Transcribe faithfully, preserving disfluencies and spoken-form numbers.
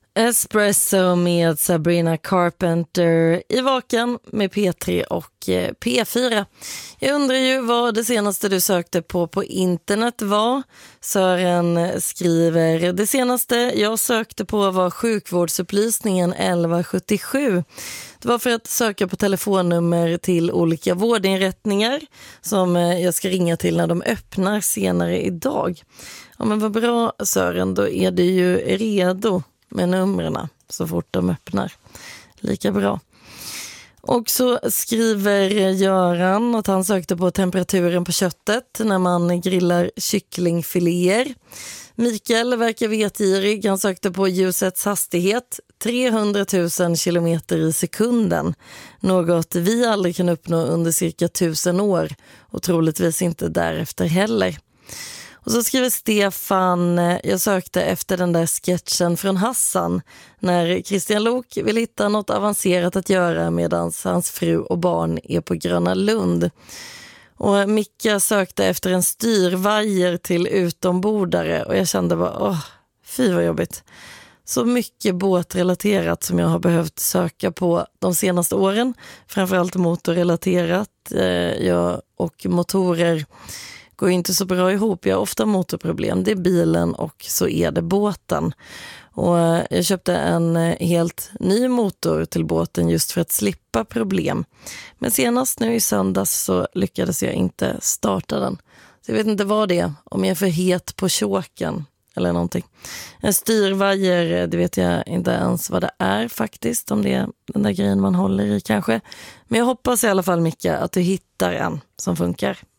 Espresso med Sabrina Carpenter i Vaken med P tre och P fyra. Jag undrar ju vad det senaste du sökte på på internet var. Sören skriver, det senaste jag sökte på var sjukvårdsupplysningen elva sjuttiosju. Det var för att söka på telefonnummer till olika vårdinrättningar som jag ska ringa till när de öppnar senare idag. Ja, men vad bra Sören, då är du ju redo med numren så fort de öppnar. Lika bra. Och så skriver Göran att han sökte på temperaturen på köttet när man grillar kycklingfiléer. Mikael verkar vetgirig. Han sökte på ljusets hastighet trehundratusen kilometer i sekunden. Något vi aldrig kan uppnå under cirka tusen år och troligtvis inte därefter heller. Och så skriver Stefan, jag sökte efter den där sketchen från Hassan när Christian Lok vill hitta något avancerat att göra medan hans fru och barn är på Gröna Lund. Och Micka sökte efter en styrvajer till utombordare och jag kände bara, åh, fy vad jobbigt. Så mycket båtrelaterat som jag har behövt söka på de senaste åren, framförallt motorrelaterat. Jag och motorer går inte så bra ihop. Jag har ofta motorproblem. Det är bilen och så är det båten. Och jag köpte en helt ny motor till båten just för att slippa problem. Men senast nu i söndags så lyckades jag inte starta den. Så jag vet inte vad det är. Om jag är för het på choken eller någonting. En styrvajer, det vet jag inte ens vad det är faktiskt. Om det är den där grejen man håller i kanske. Men jag hoppas i alla fall Micka att du hittar en som funkar.